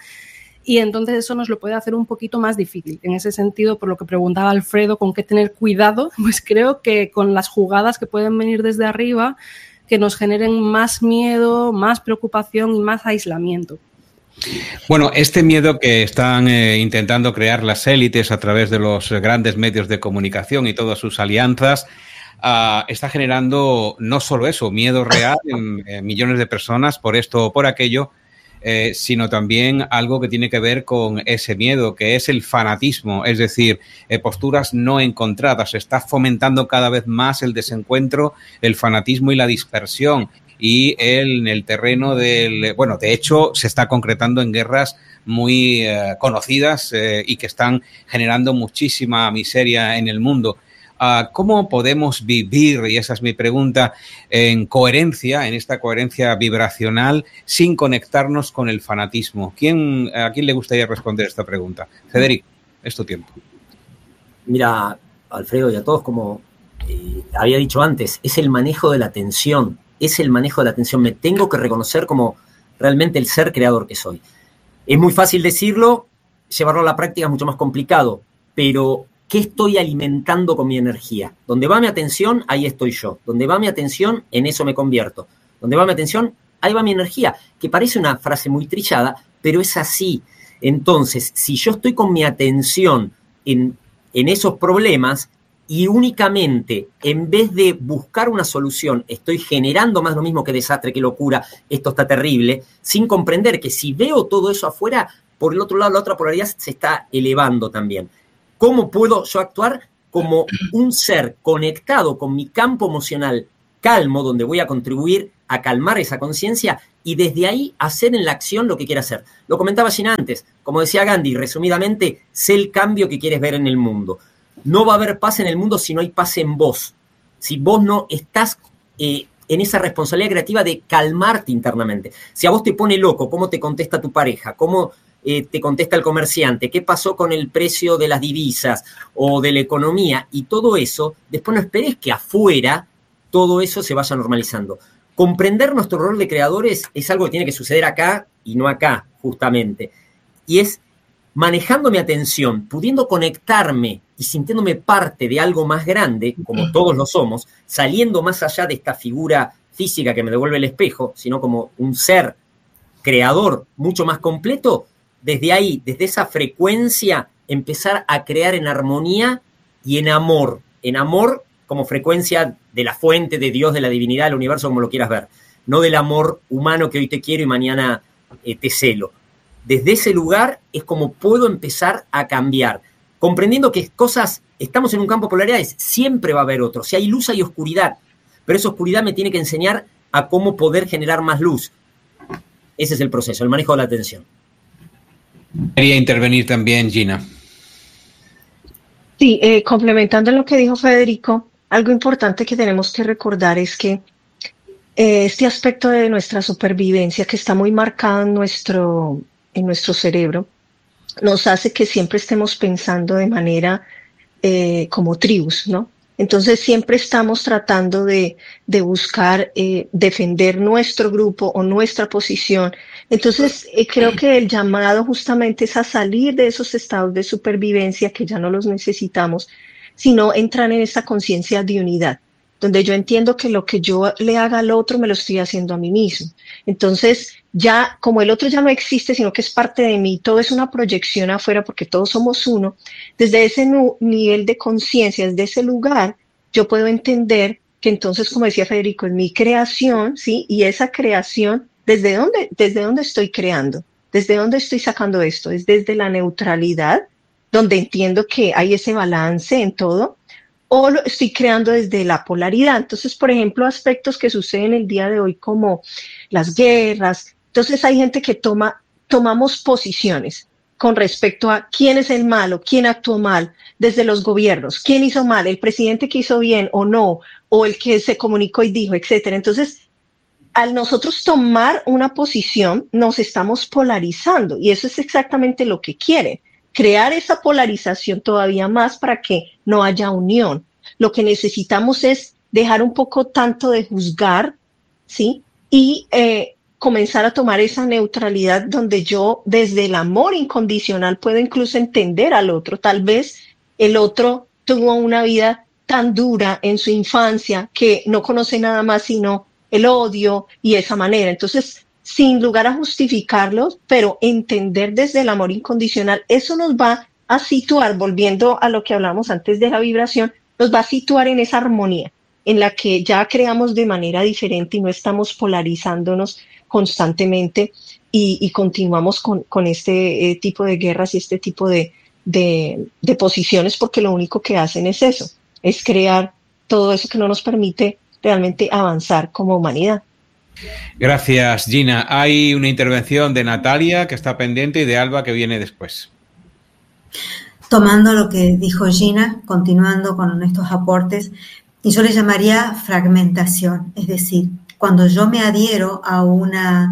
y entonces eso nos lo puede hacer un poquito más difícil. En ese sentido, por lo que preguntaba Alfredo, con qué tener cuidado, pues creo que con las jugadas que pueden venir desde arriba, que nos generen más miedo, más preocupación y más aislamiento. Bueno, este miedo que están intentando crear las élites a través de los grandes medios de comunicación y todas sus alianzas, está generando no solo eso, miedo real en millones de personas por esto o por aquello, sino también algo que tiene que ver con ese miedo, que es el fanatismo, es decir, posturas no encontradas. Se está fomentando cada vez más el desencuentro, el fanatismo y la dispersión. Y en el terreno de hecho, se está concretando en guerras muy conocidas y que están generando muchísima miseria en el mundo. ¿Cómo podemos vivir, y esa es mi pregunta, en esta coherencia vibracional, sin conectarnos con el fanatismo? ¿A quién le gustaría responder esta pregunta? Federico, es tu tiempo. Mira, Alfredo, y a todos, como había dicho antes, es el manejo de la atención. Me tengo que reconocer como realmente el ser creador que soy. Es muy fácil decirlo, llevarlo a la práctica es mucho más complicado, pero ¿qué estoy alimentando con mi energía? Donde va mi atención, ahí estoy yo. Donde va mi atención, en eso me convierto. Donde va mi atención, ahí va mi energía, que parece una frase muy trillada, pero es así. Entonces, si yo estoy con mi atención en esos problemas y únicamente, en vez de buscar una solución, estoy generando más lo mismo que desastre, que locura, esto está terrible, sin comprender que si veo todo eso afuera, por el otro lado, la otra polaridad se está elevando también. ¿Cómo puedo yo actuar? Como un ser conectado con mi campo emocional calmo, donde voy a contribuir a calmar esa conciencia y desde ahí hacer en la acción lo que quiera hacer. Lo comentaba Gina antes, como decía Gandhi, resumidamente, sé el cambio que quieres ver en el mundo. No va a haber paz en el mundo si no hay paz en vos. Si vos no estás en esa responsabilidad creativa de calmarte internamente. Si a vos te pone loco, ¿cómo te contesta tu pareja? ¿Cómo te contesta el comerciante? ¿Qué pasó con el precio de las divisas o de la economía? Y todo eso, después no esperes que afuera todo eso se vaya normalizando. Comprender nuestro rol de creadores es algo que tiene que suceder acá y no acá, justamente. Y es manejando mi atención, pudiendo conectarme y sintiéndome parte de algo más grande, como todos lo somos, saliendo más allá de esta figura física que me devuelve el espejo, sino como un ser creador mucho más completo, desde ahí, desde esa frecuencia, empezar a crear en armonía y en amor como frecuencia de la fuente, de Dios, de la divinidad, del universo, como lo quieras ver, no del amor humano que hoy te quiero y mañana te celo. Desde ese lugar es como puedo empezar a cambiar, comprendiendo que estamos en un campo de polaridades, siempre va a haber otro, si hay luz hay oscuridad, pero esa oscuridad me tiene que enseñar a cómo poder generar más luz. Ese es el proceso, el manejo de la atención. Quería intervenir también Gina. Sí, complementando lo que dijo Federico, algo importante que tenemos que recordar es que este aspecto de nuestra supervivencia que está muy marcado en nuestro cerebro nos hace que siempre estemos pensando de manera como tribus, ¿no? Entonces siempre estamos tratando de buscar defender nuestro grupo o nuestra posición. Entonces creo que el llamado justamente es a salir de esos estados de supervivencia que ya no los necesitamos, sino entrar en esa conciencia de unidad, donde yo entiendo que lo que yo le haga al otro me lo estoy haciendo a mí mismo. Entonces, ya como el otro ya no existe, sino que es parte de mí, todo es una proyección afuera porque todos somos uno, desde ese nivel de conciencia, desde ese lugar, yo puedo entender que entonces, como decía Federico, es mi creación, ¿sí? Y esa creación, ¿desde dónde estoy creando? ¿Desde dónde estoy sacando esto? Es desde la neutralidad, donde entiendo que hay ese balance en todo, o lo estoy creando desde la polaridad. Entonces, por ejemplo, aspectos que suceden el día de hoy como las guerras. Entonces hay gente que tomamos posiciones con respecto a quién es el malo, quién actuó mal, desde los gobiernos, quién hizo mal, el presidente que hizo bien o no, o el que se comunicó y dijo, etcétera. Entonces, al nosotros tomar una posición, nos estamos polarizando y eso es exactamente lo que quieren. Crear esa polarización todavía más para que no haya unión. Lo que necesitamos es dejar un poco tanto de juzgar, ¿sí? Y comenzar a tomar esa neutralidad donde yo desde el amor incondicional puedo incluso entender al otro. Tal vez el otro tuvo una vida tan dura en su infancia que no conoce nada más sino el odio y esa manera. Entonces, sin lugar a justificarlos, pero entender desde el amor incondicional, eso nos va a situar, volviendo a lo que hablamos antes de la vibración, nos va a situar en esa armonía, en la que ya creamos de manera diferente y no estamos polarizándonos constantemente y continuamos con este tipo de guerras y este tipo de posiciones, porque lo único que hacen es eso, es crear todo eso que no nos permite realmente avanzar como humanidad. Gracias, Gina. Hay una intervención de Natalia que está pendiente y de Alba que viene después. Tomando lo que dijo Gina, continuando con estos aportes, y yo le llamaría fragmentación, es decir, cuando yo me adhiero a un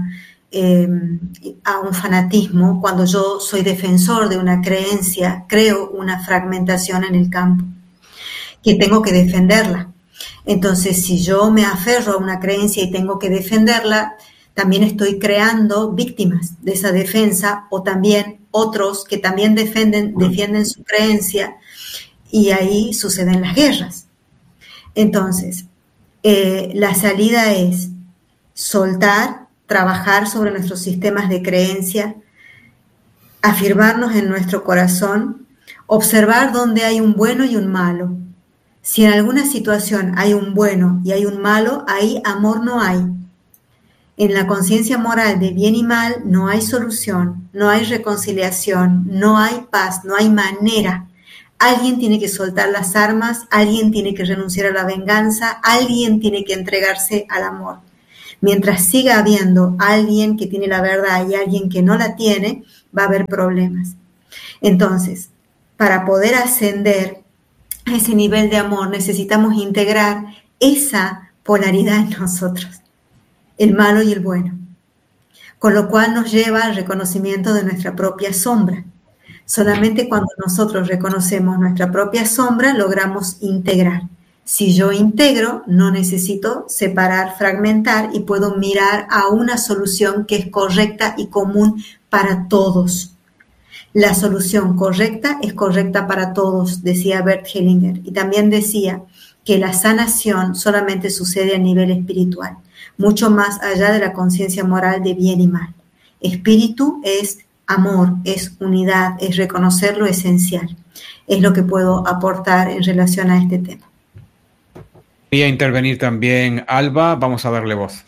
fanatismo, cuando yo soy defensor de una creencia, creo una fragmentación en el campo, que tengo que defenderla. Entonces, si yo me aferro a una creencia y tengo que defenderla, también estoy creando víctimas de esa defensa o también otros que también defienden su creencia y ahí suceden las guerras. Entonces, la salida es soltar, trabajar sobre nuestros sistemas de creencia, afirmarnos en nuestro corazón, observar dónde hay un bueno y un malo. Si en alguna situación hay un bueno y hay un malo, ahí amor no hay. En la conciencia moral de bien y mal no hay solución, no hay reconciliación, no hay paz, no hay manera. Alguien tiene que soltar las armas, alguien tiene que renunciar a la venganza, alguien tiene que entregarse al amor. Mientras siga habiendo alguien que tiene la verdad y alguien que no la tiene, va a haber problemas. Entonces, para poder ascender a ese nivel de amor, necesitamos integrar esa polaridad en nosotros, el malo y el bueno, con lo cual nos lleva al reconocimiento de nuestra propia sombra. Solamente cuando nosotros reconocemos nuestra propia sombra, logramos integrar. Si yo integro, no necesito separar, fragmentar y puedo mirar a una solución que es correcta y común para todos. La solución correcta es correcta para todos, decía Bert Hellinger. Y también decía que la sanación solamente sucede a nivel espiritual, mucho más allá de la conciencia moral de bien y mal. Espíritu es amor, es unidad, es reconocer lo esencial. Es lo que puedo aportar en relación a este tema. Quería intervenir también Alba, vamos a darle voz.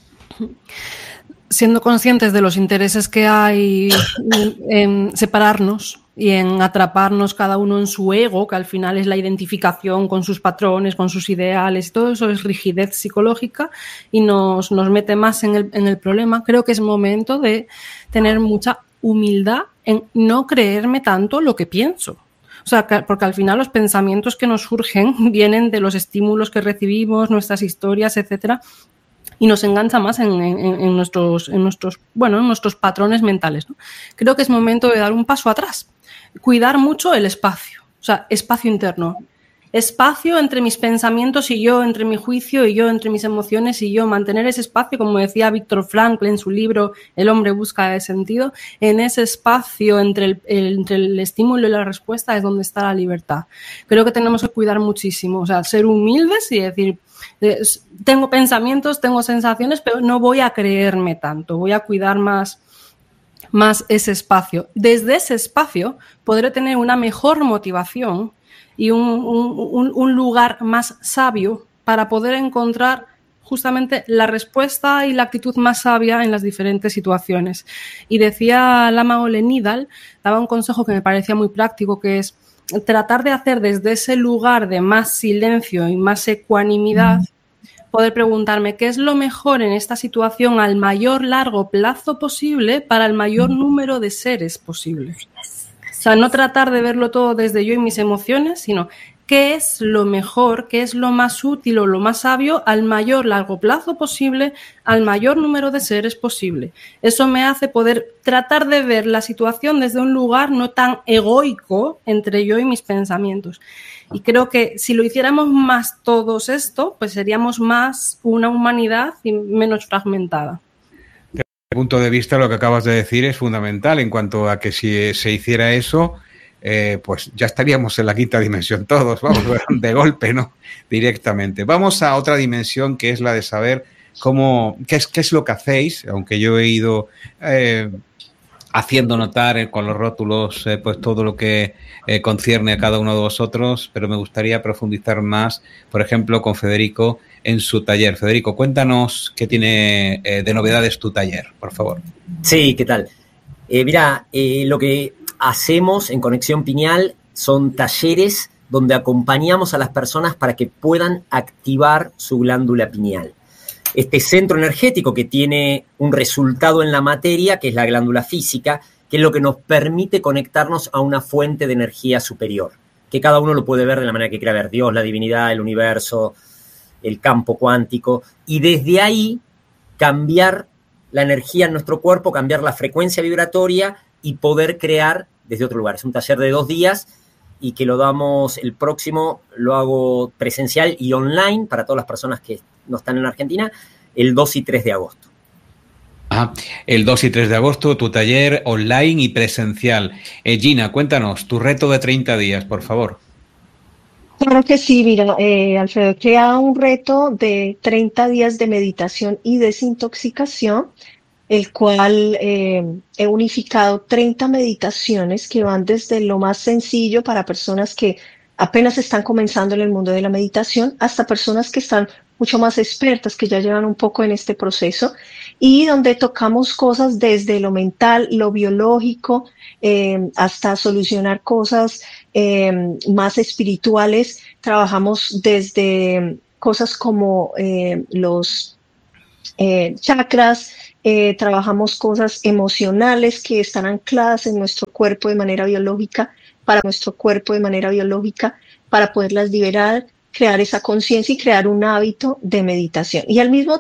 Siendo conscientes de los intereses que hay en separarnos y en atraparnos cada uno en su ego, que al final es la identificación con sus patrones, con sus ideales, todo eso es rigidez psicológica y nos mete más en el problema, creo que es momento de tener mucha humildad en no creerme tanto lo que pienso. O sea, porque al final los pensamientos que nos surgen vienen de los estímulos que recibimos, nuestras historias, etcétera, y nos engancha más en nuestros patrones mentales, ¿no? Creo que es momento de dar un paso atrás, cuidar mucho el espacio, o sea, espacio interno, espacio entre mis pensamientos y yo, entre mi juicio y yo, entre mis emociones y yo, mantener ese espacio, como decía Viktor Frankl en su libro El hombre busca el sentido, en ese espacio entre el estímulo y la respuesta es donde está la libertad. Creo que tenemos que cuidar muchísimo, o sea, ser humildes y decir, tengo pensamientos, tengo sensaciones, pero no voy a creerme tanto, voy a cuidar más ese espacio. Desde ese espacio podré tener una mejor motivación y un lugar más sabio para poder encontrar justamente la respuesta y la actitud más sabia en las diferentes situaciones. Y decía Lama Ole Nidal, daba un consejo que me parecía muy práctico, que es tratar de hacer desde ese lugar de más silencio y más ecuanimidad, poder preguntarme qué es lo mejor en esta situación al mayor largo plazo posible para el mayor número de seres posible. O sea, no tratar de verlo todo desde yo y mis emociones, sino qué es lo mejor, qué es lo más útil o lo más sabio al mayor largo plazo posible, al mayor número de seres posible. Eso me hace poder tratar de ver la situación desde un lugar no tan egoico entre yo y mis pensamientos. Y creo que si lo hiciéramos más todos esto, pues seríamos más una humanidad y menos fragmentada. Punto de vista, lo que acabas de decir es fundamental en cuanto a que si se hiciera eso, pues ya estaríamos en la quinta dimensión todos, vamos, de golpe, ¿no? Directamente. Vamos a otra dimensión que es la de saber qué es lo que hacéis, aunque yo he ido haciendo notar con los rótulos pues todo lo que concierne a cada uno de vosotros, pero me gustaría profundizar más, por ejemplo, con Federico en su taller. Federico, cuéntanos qué tiene de novedades tu taller, por favor. Sí, ¿qué tal? Mira, lo que hacemos en Conexión Pineal son talleres donde acompañamos a las personas para que puedan activar su glándula pineal. Este centro energético que tiene un resultado en la materia, que es la glándula física, que es lo que nos permite conectarnos a una fuente de energía superior, que cada uno lo puede ver de la manera que quiera ver, Dios, la divinidad, el universo, el campo cuántico, y desde ahí cambiar la energía en nuestro cuerpo, cambiar la frecuencia vibratoria y poder crear desde otro lugar. Es un taller de 2 días y que lo damos el próximo, lo hago presencial y online para todas las personas que no están en Argentina, el 2 y 3 de agosto. El 2 y 3 de agosto, tu taller online y presencial. Gina, cuéntanos, tu reto de 30 días, por favor. Claro que sí, mira, Alfredo, he creado un reto de 30 días de meditación y desintoxicación, el cual he unificado 30 meditaciones que van desde lo más sencillo para personas que apenas están comenzando en el mundo de la meditación hasta personas que están mucho más expertas, que ya llevan un poco en este proceso, y donde tocamos cosas desde lo mental, lo biológico, hasta solucionar cosas más espirituales. Trabajamos desde cosas como los chakras, trabajamos cosas emocionales que están ancladas en nuestro cuerpo de manera biológica, para nuestro cuerpo de manera biológica, para poderlas liberar, crear esa conciencia y crear un hábito de meditación. Y al mismo